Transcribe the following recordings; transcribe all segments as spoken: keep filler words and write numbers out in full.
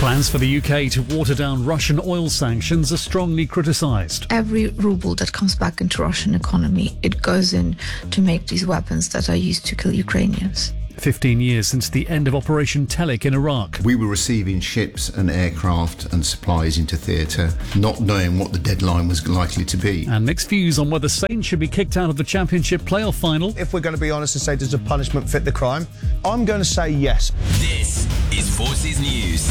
Plans for the U K to water down Russian oil sanctions are strongly criticised. Every ruble that comes back into Russian economy, it goes in to make these weapons that are used to kill Ukrainians. fifteen years since the end of Operation Telic in Iraq. We were receiving ships and aircraft and supplies into theatre, not knowing what the deadline was likely to be. And mixed views on whether Saints should be kicked out of the Championship playoff final. If we're going to be honest and say, does the punishment fit the crime? I'm going to say yes. This is Forces News.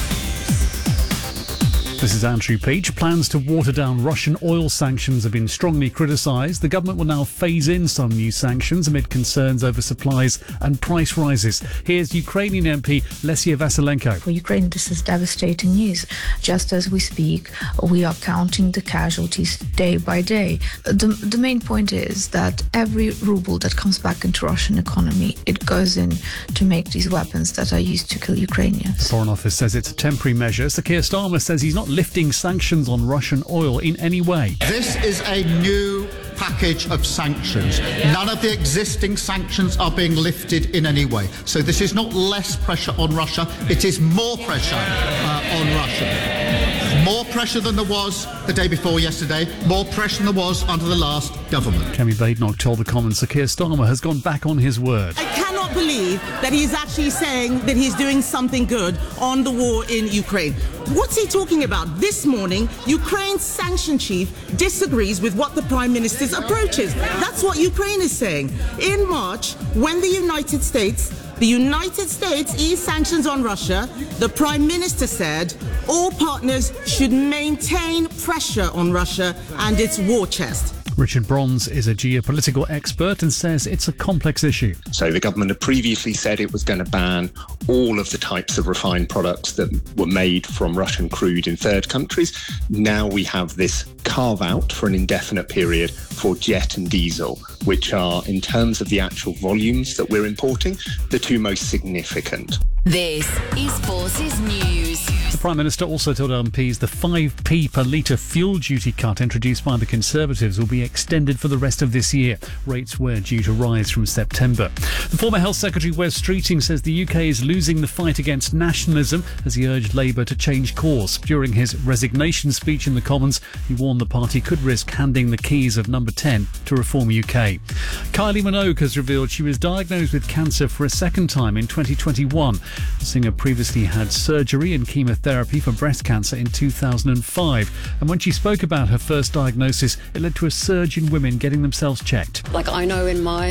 This is Andrew Peach. Plans to water down Russian oil sanctions have been strongly criticised. The government will now phase in some new sanctions amid concerns over supplies and price rises. Here's Ukrainian M P Lesia Vasilenko. For Ukraine, this is devastating news. Just as we speak, we are counting the casualties day by day. The, the main point is that every ruble that comes back into Russian economy, it goes in to make these weapons that are used to kill Ukrainians. The Foreign Office says it's a temporary measure. Sir Keir Starmer says he's not lifting sanctions on Russian oil in any way. This is a new package of sanctions. None of the existing sanctions are being lifted in any way. So this is not less pressure on Russia, it is more pressure uh, on Russia. More pressure than there was the day before yesterday, more pressure than there was under the last government. Kemi Badenoch told the Commons Sir Keir Starmer has gone back on his word. I cannot believe that he's actually saying that he's doing something good on the war in Ukraine. What's he talking about? This morning, Ukraine's sanction chief disagrees with what the Prime Minister's approach is. That's what Ukraine is saying. In March, when the United States The United States eased sanctions on Russia, the Prime Minister said all partners should maintain pressure on Russia and its war chest. Richard Bronze is a geopolitical expert and says it's a complex issue. So the government had previously said it was going to ban all of the types of refined products that were made from Russian crude in third countries. Now we have this carve-out for an indefinite period for jet and diesel, which are, in terms of the actual volumes that we're importing, the two most significant. This is Forces News. The Prime Minister also told M Ps the five p per litre fuel duty cut introduced by the Conservatives will be extended for the rest of this year. Rates were due to rise from September. The former Health Secretary Wes Streeting says the U K is losing the fight against nationalism as he urged Labour to change course. During his resignation speech in the Commons, he warned the party could risk handing the keys of number ten to Reform U K. Kylie Minogue has revealed she was diagnosed with cancer for a second time in twenty twenty-one. The singer previously had surgery and chemotherapy for breast cancer in two thousand five. And when she spoke about her first diagnosis, it led to a surge in women getting themselves checked. Like, I know in my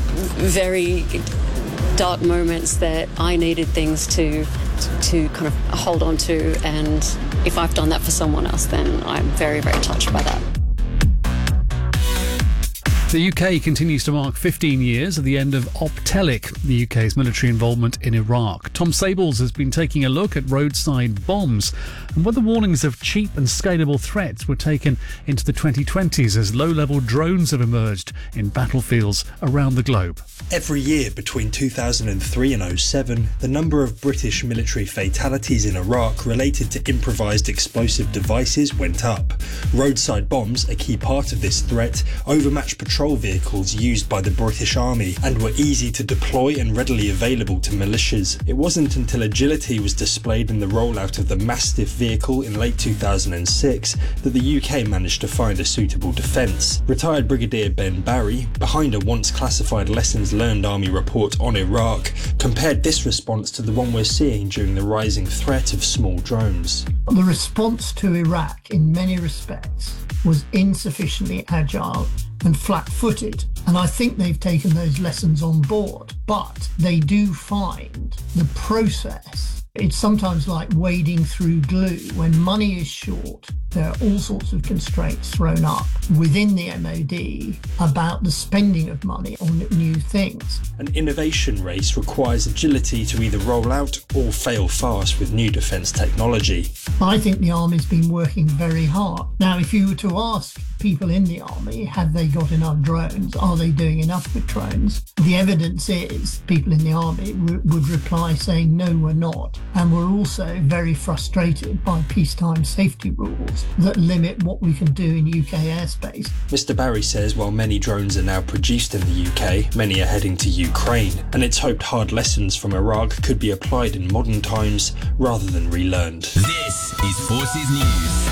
very dark moments that I needed things to to kind of hold on to, and if I've done that for someone else, then I'm very, very touched by that. The U K continues to mark fifteen years of the end of Op Telic, the U K's military involvement in Iraq. Tom Sables has been taking a look at roadside bombs and whether warnings of cheap and scalable threats were taken into the twenty twenties as low-level drones have emerged in battlefields around the globe. Every year between two thousand three and oh seven, the number of British military fatalities in Iraq related to improvised explosive devices went up. Roadside bombs, a key part of this threat, overmatched patrol vehicles used by the British Army and were easy to deploy and readily available to militias. It wasn't until agility was displayed in the rollout of the Mastiff vehicle in late two thousand six that the U K managed to find a suitable defence. Retired Brigadier Ben Barry, behind a once classified Lessons Learned Army report on Iraq, compared this response to the one we're seeing during the rising threat of small drones. The response to Iraq, in many respects, was insufficiently agile and flat-footed, and I think they've taken those lessons on board. But they do find the process, it's sometimes like wading through glue. When money is short, there are all sorts of constraints thrown up within the M O D about the spending of money on new things. An innovation race requires agility to either roll out or fail fast with new defence technology. I think the Army's been working very hard. Now, if you were to ask people in the Army, have they got enough drones? Are they doing enough with drones? The evidence is people in the Army w- would reply saying, no, we're not. And we're also very frustrated by peacetime safety rules that limit what we can do in U K airspace. Mister Barry says while many drones are now produced in the U K, many are heading to Ukraine, and it's hoped hard lessons from Iraq could be applied in modern times rather than relearned. This is Forces News.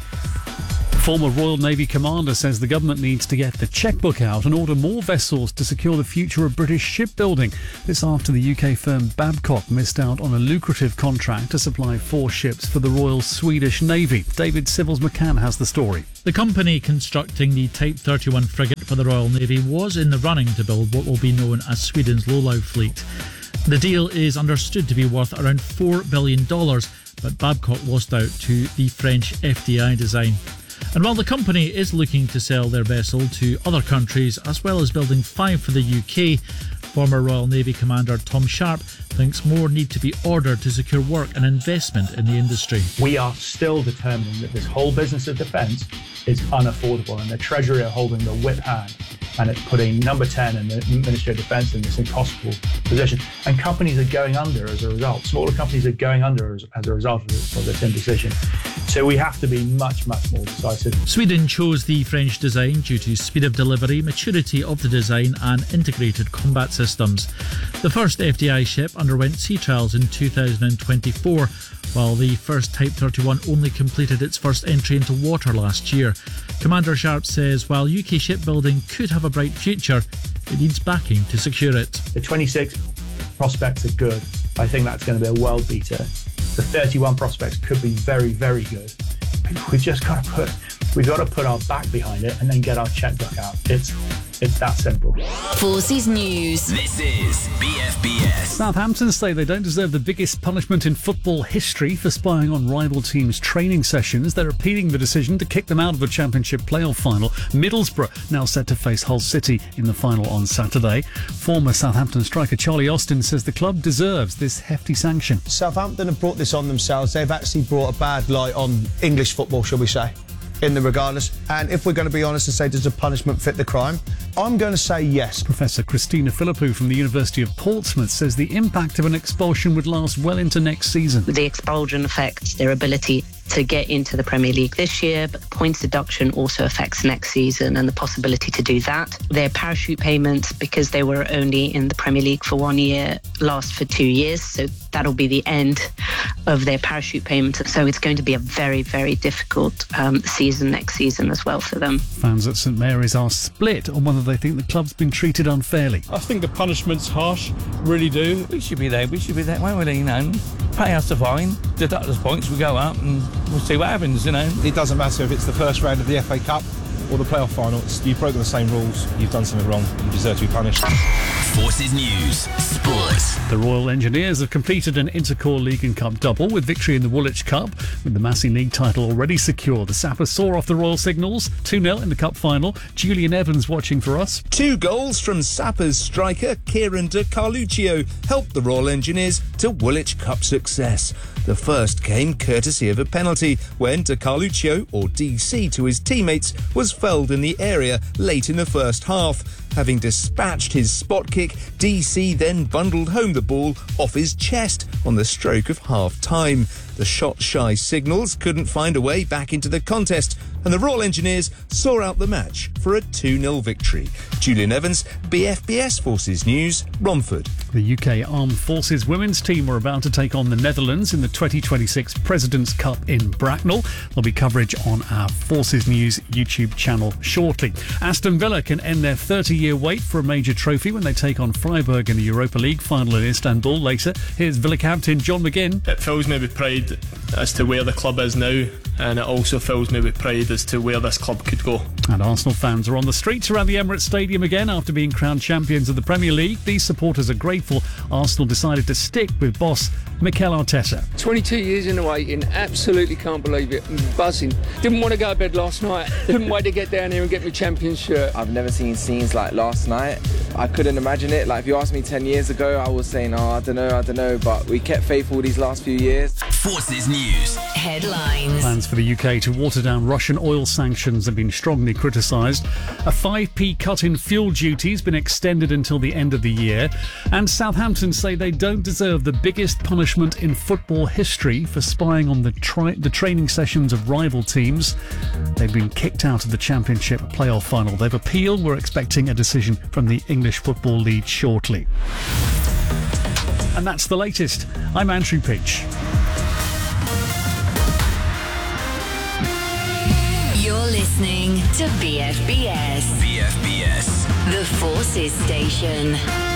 Former Royal Navy commander says the government needs to get the chequebook out and order more vessels to secure the future of British shipbuilding. This after the U K firm Babcock missed out on a lucrative contract to supply four ships for the Royal Swedish Navy. David Sibbles-McCann has the story. The company constructing the Type thirty-one frigate for the Royal Navy was in the running to build what will be known as Sweden's Low-Low fleet. The deal is understood to be worth around four billion dollars, but Babcock lost out to the French F D I design. And while the company is looking to sell their vessel to other countries, as well as building five for the U K, former Royal Navy Commander Tom Sharp thinks more need to be ordered to secure work and investment in the industry. We are still determining that this whole business of defence is unaffordable, and the Treasury are holding the whip hand, and it's putting number ten in the Ministry of Defence in this impossible position. And companies are going under as a result. Smaller companies are going under as, as a result of this, of this indecision. So we have to be much, much more decisive. Sweden chose the French design due to speed of delivery, maturity of the design and integrated combat systems. The first F D I ship underwent sea trials in two thousand twenty-four, while the first Type thirty-one only completed its first entry into water last year. Commander Sharp says while U K shipbuilding could have a bright future, it needs backing to secure it. The twenty-six prospects are good. I think that's going to be a world beater. The thirty-one prospects could be very, very good. We've just got to put, we've got to put our back behind it and then get our checkbook out. It's, it's that simple. Forces News. This is B F B S. Southampton say they don't deserve the biggest punishment in football history for spying on rival teams' training sessions. They're appealing the decision to kick them out of the Championship playoff final. Middlesbrough now set to face Hull City in the final on Saturday. Former Southampton striker Charlie Austin says the club deserves this hefty sanction. Southampton have brought this on themselves. They've actually brought a bad light on English football, shall we say, in the regardless. And if we're going to be honest and say, does the punishment fit the crime? I'm going to say yes. Professor Christina Philippou from the University of Portsmouth says the impact of an expulsion would last well into next season. The expulsion affects their ability to get into the Premier League this year, but the points deduction also affects next season and the possibility to do that. Their parachute payments, because they were only in the Premier League for one year, last for two years, so that'll be the end of their parachute payments. So it's going to be a very, very difficult um, season next season as well for them. Fans at St Mary's are split on whether they think the club's been treated unfairly. I think the punishment's harsh, really do. We should be there, we should be there, won't we, you know, pay us the fine, deduct us points, we go up and we'll see what happens, you know. It doesn't matter if it's the first round of the F A Cup or the playoff final. It's, you've broken the same rules, you've done something wrong, you deserve to be punished. Forces News, Sports. The Royal Engineers have completed an Intercorps League and Cup double with victory in the Woolwich Cup. With the Massey League title already secure, the Sappers saw off the Royal Signals two nil in the Cup final. Julian Evans watching for us. Two goals from Sappers striker Kieran De Carluccio helped the Royal Engineers to Woolwich Cup success. The first came courtesy of a penalty when De Carluccio, or D C to his teammates, was felled in the area late in the first half. Having dispatched his spot kick, D C then bundled home the ball off his chest on the stroke of half-time. The shot-shy Signals couldn't find a way back into the contest, and the Royal Engineers saw out the match for a two nil victory. Julian Evans, B F B S Forces News, Romford. The U K Armed Forces women's team were about to take on the Netherlands in the twenty twenty-six President's Cup in Bracknell. There'll be coverage on our Forces News YouTube channel shortly. Aston Villa can end their thirty-year wait for a major trophy when they take on Freiburg in the Europa League final in Istanbul later. Here's Villa captain John McGinn. It fills me with pride as to where the club is now, and it also fills me with pride as to where this club could go. And Arsenal fans are on the streets around the Emirates Stadium again after being crowned champions of the Premier League. These supporters are grateful Arsenal decided to stick with boss Mikel Arteta. twenty-two years in the waiting, absolutely can't believe it. I'm buzzing. Didn't want to go to bed last night. Couldn't wait to get down here and get my champion shirt. I've never seen scenes like last night. I couldn't imagine it. Like if you asked me ten years ago, I was saying, oh, I don't know, I don't know, but we kept faithful these last few years. Forces News. Headlines. Plans for the U K to water down Russian oil sanctions have been strongly criticised. A five p cut in fuel duty has been extended until the end of the year. And Southampton say they don't deserve the biggest punishment punishment in football history for spying on the, tri- the training sessions of rival teams. They've been kicked out of the Championship playoff final. They've appealed. We're expecting a decision from the English Football League shortly. And that's the latest. I'm Andrew Peach. You're listening to B F B S. B F B S. The Forces Station.